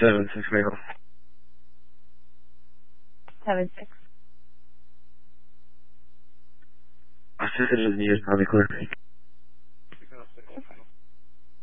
7-6 Maple. 7-6. I said it is probably clear.